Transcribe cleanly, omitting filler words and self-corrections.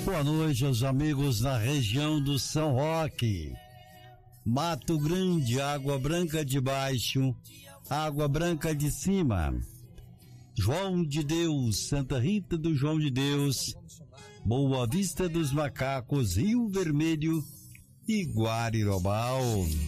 Boa noite aos amigos na região do São Roque, Mato Grande, Água Branca de Baixo, Água Branca de Cima, João de Deus, Santa Rita do João de Deus, Boa Vista dos Macacos, Rio Vermelho e Guarirobal.